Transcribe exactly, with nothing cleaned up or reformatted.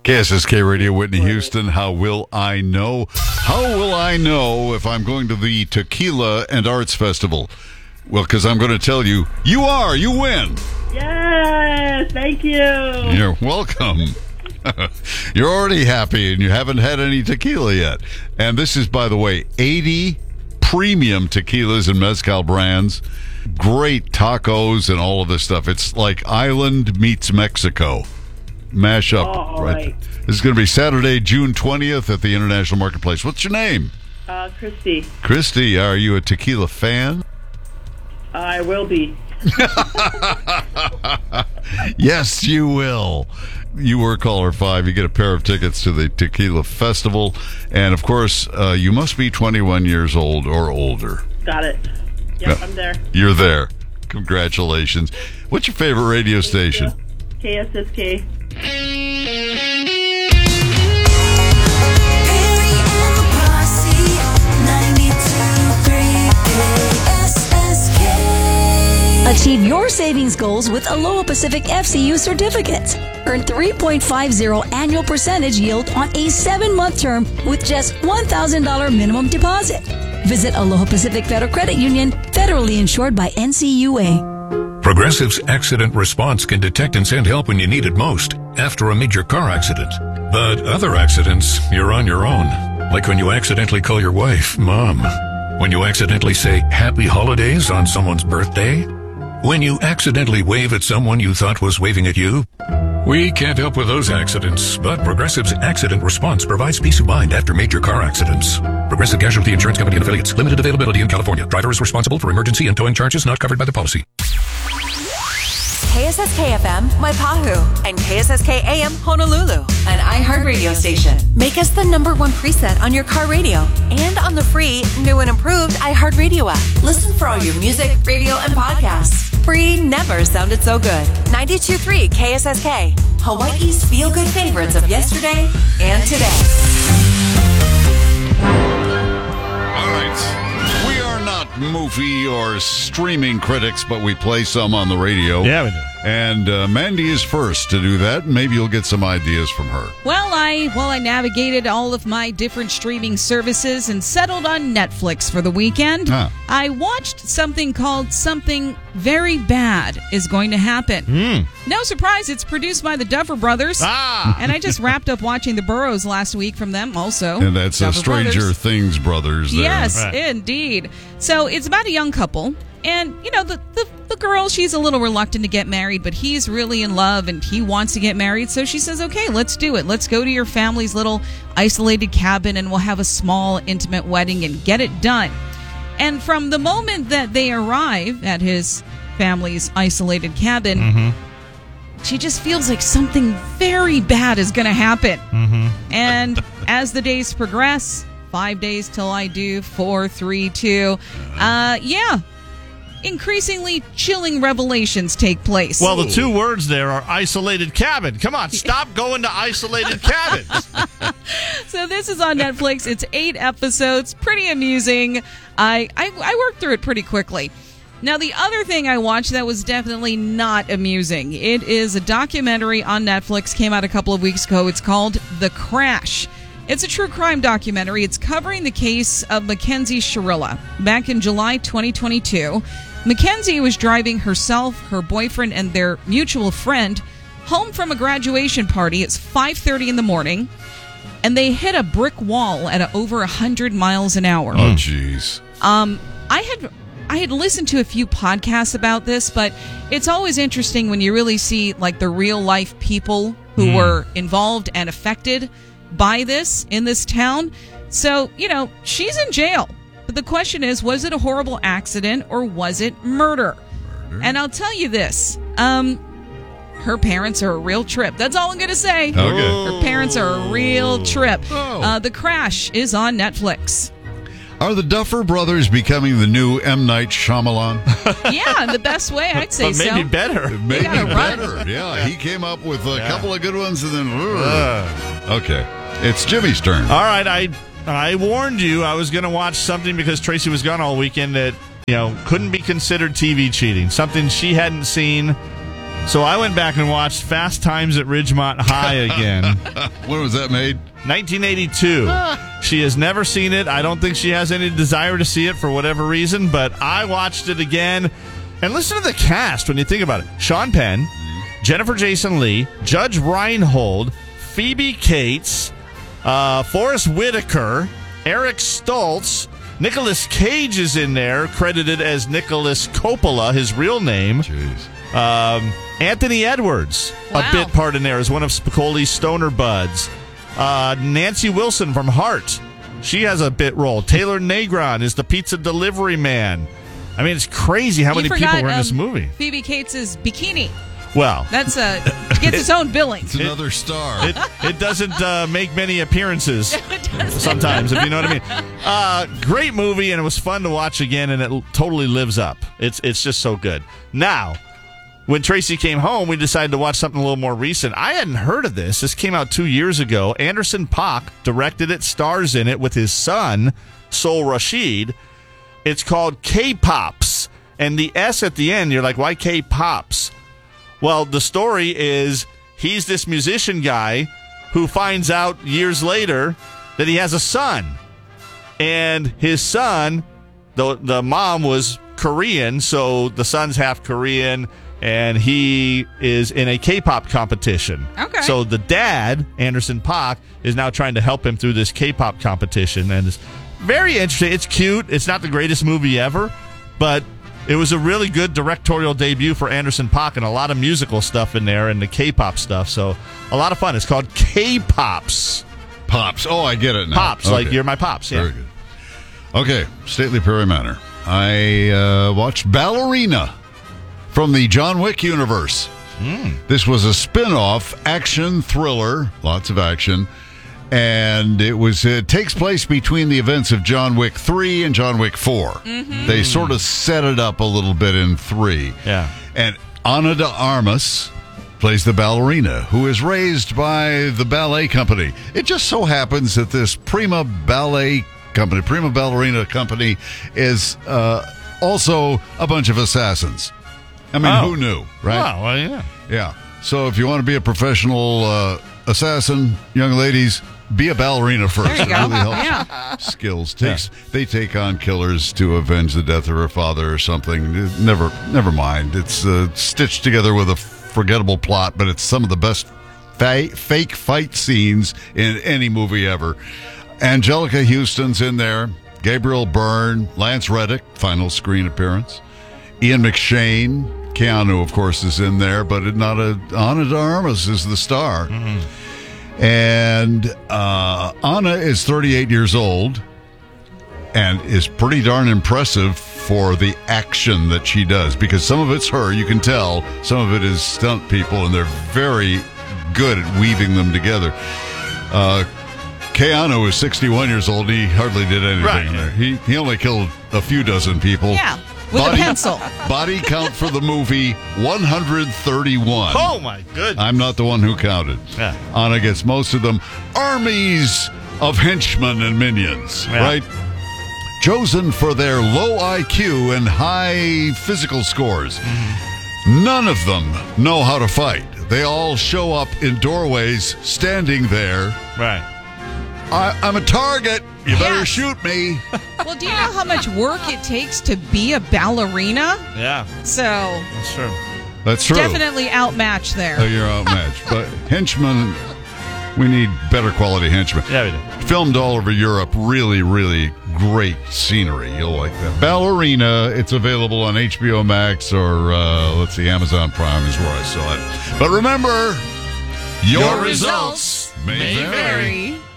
K S S K Radio, Whitney, Houston. How will I know? How will I know if I'm going to the Tequila and Arts Festival? Well, because I'm going to tell you, you are. You win. Yes, thank you. You're welcome. You're already happy, and you haven't had any tequila yet. And this is, by the way, eighty premium tequilas and mezcal brands. Great tacos and all of this stuff. It's like Island meets Mexico. Mash up. Oh, right. right. This is going to be Saturday, June twentieth at the International Marketplace. What's your name? Uh, Christy. Christy, are you a tequila fan? I will be. Yes, you will. You were caller five. You get a pair of tickets to the Tequila Festival. And, of course, uh, you must be twenty-one years old or older. Got it. Yep, I'm there. You're there. Congratulations. What's your favorite radio station? K S S K. Achieve your savings goals with Aloha Pacific F C U certificates. Earn three point five zero annual percentage yield on a seven-month term with just one thousand dollars minimum deposit. Visit Aloha Pacific Federal Credit Union, federally insured by N C U A. Progressive's Accident Response can detect and send help when you need it most, after a major car accident. But other accidents, you're on your own. Like when you accidentally call your wife, Mom. When you accidentally say Happy Holidays on someone's birthday. When you accidentally wave at someone you thought was waving at you. We can't help with those accidents, but Progressive's Accident Response provides peace of mind after major car accidents. Progressive Casualty Insurance Company and Affiliates. Limited availability in California. Driver is responsible for emergency and towing charges not covered by the policy. K S S K F M, Waipahu, and K S S K A M, Honolulu, an iHeartRadio station. Make us the number one preset on your car radio and on the free, new and improved iHeartRadio app. Listen for all your music, radio, and podcasts. Free never sounded so good. ninety-two point three K S S K, Hawaii's feel-good favorites of yesterday and today. All right. We are not movie or streaming critics, but we play some on the radio. Yeah, we do. And uh, Mandy is first to do that. Maybe you'll get some ideas from her. Well, I well I navigated all of my different streaming services and settled on Netflix for the weekend. Huh. I watched something called Something Very Bad Is Going to Happen. Mm. No surprise, it's produced by the Duffer Brothers. Ah! And I just wrapped up watching The Burrows last week from them also. And that's uh, Duffer Stranger Brothers. Things brothers there. Yes, Right. indeed. So it's about a young couple. And, you know, the, the, the girl, she's a little reluctant to get married, but he's really in love and he wants to get married. So she says, okay, let's do it. Let's go to your family's little isolated cabin and we'll have a small, intimate wedding and get it done. And from the moment that they arrive at his family's isolated cabin, mm-hmm. she just feels like something very bad is going to happen. Mm-hmm. And as the days progress, five days till I do, four, three, two, uh, yeah. increasingly chilling revelations take place. Well, the two words there are isolated cabin. Come on, stop going to isolated cabins. So this is on Netflix. It's eight episodes. Pretty amusing. I, I I worked through it pretty quickly. Now, the other thing I watched that was definitely not amusing, it is a documentary on Netflix, came out a couple of weeks ago. It's called The Crash. It's a true crime documentary. It's covering the case of Mackenzie Shirilla. Back in July twenty twenty-two, Mackenzie was driving herself, her boyfriend, and their mutual friend home from a graduation party. It's five thirty in the morning, and they hit a brick wall at over one hundred miles an hour. Oh, jeez. Um, I had I had listened to a few podcasts about this, but it's always interesting when you really see like the real life people who mm. were involved and affected by this in this town. So, you know, she's in jail. But the question is, was it a horrible accident or was it murder? murder? And I'll tell you this. Um, her parents are a real trip. That's all I'm going to say. Okay. Her parents are a real trip. Oh. Uh, The Crash is on Netflix. Are the Duffer Brothers becoming the new M. Night Shyamalan? Yeah, in the best way, I'd say but maybe so. better. Maybe gotta run. better. Yeah, he came up with a Yeah. couple of good ones and then... Uh. Okay. It's Jimmy's turn. All right, I I warned you I was going to watch something because Tracy was gone all weekend that, you know, couldn't be considered T V cheating. Something she hadn't seen So I went back and watched Fast Times at Ridgemont High again. When was that made? nineteen eighty-two. She has never seen it. I don't think she has any desire to see it for whatever reason, but I watched it again. And listen to the cast when you think about it. Sean Penn, Jennifer Jason Leigh, Judge Reinhold, Phoebe Cates, uh, Forrest Whitaker, Eric Stoltz, Nicolas Cage is in there, credited as Nicholas Coppola, his real name. Jeez. Um, Anthony Edwards, Wow. a bit part in there as one of Spicoli's stoner buds. Uh, Nancy Wilson from Heart, she has a bit role. Taylor Negron is the pizza delivery man. I mean, it's crazy how You many forgot, people were in this um, movie. Phoebe Cates' bikini. Well, That's a gets its own billing. It's another star. it, it doesn't uh, make many appearances sometimes, if you know what I mean. Uh, great movie, and it was fun to watch again, and it l- totally lives up. It's it's just so good. Now, when Tracy came home, we decided to watch something a little more recent. I hadn't heard of this. This came out two years ago. Anderson Paak directed it, stars in it with his son, Sol Rashid. It's called K-Pops, and the S at the end, you're like, why K-Pops? Well, the story is he's this musician guy who finds out years later that he has a son. And his son, the, the mom was Korean, so the son's half Korean, and he is in a K-pop competition. Okay. So the dad, Anderson Paak, is now trying to help him through this K-pop competition. And it's very interesting. It's cute. It's not the greatest movie ever, but it was a really good directorial debut for Anderson Paak, and a lot of musical stuff in there and the K-pop stuff. So a lot of fun. It's called K-Pops. Pops. Oh, I get it now. Pops, like Okay. you're my pops. Yeah. Very good. Okay, Stately Perry Manor. I uh, watched Ballerina from the John Wick universe. This was a spin-off action thriller, lots of action, and it was it takes place between the events of John Wick three and John Wick four. They sort of set it up a little bit in three. Yeah. And Ana de Armas plays the ballerina, who is raised by the ballet company. It just so happens that this Prima Ballet Company, Prima Ballerina Company, is uh, also a bunch of assassins. I mean, Oh. who knew, right? Oh, well, yeah. Yeah. So if you want to be a professional uh, assassin, young ladies, be a ballerina first. There you It go. really helps. Yeah. Skills takes they take on killers to avenge the death of her father or something. Never, never mind. It's uh, stitched together with a forgettable plot, but it's some of the best fa- fake fight scenes in any movie ever. Angelica Houston's in there. Gabriel Byrne, Lance Reddick, final screen appearance. Ian McShane, Keanu, of course, is in there, but not a Ana de Armas is the star. And uh, Ana is thirty-eight years old and is pretty darn impressive for the action that she does, because some of it's her, you can tell, some of it is stunt people, and they're very good at weaving them together. Uh, Keanu is sixty-one years old. He hardly did anything Right. in there. He, he only killed a few dozen people. Yeah, with a pencil. Body count for the movie, one hundred thirty-one. Oh, my goodness. I'm not the one who counted. Yeah. Anna gets most of them. Armies of henchmen and minions, Yeah. right? Chosen for their low I Q and high physical scores. Mm-hmm. None of them know how to fight. They all show up in doorways, standing there. Right. I, I'm a target. You better Yes. shoot me. Well, do you know how much work it takes to be a ballerina? Yeah, So that's true. That's true. definitely outmatched there. Oh, you're outmatched. But henchmen, we need better quality henchmen. Yeah, we do. Filmed all over Europe. Really, really great scenery. You'll like that. Ballerina, it's available on H B O Max or, uh, let's see, Amazon Prime is where I saw it. But remember, your, Your results, results may, may vary. vary.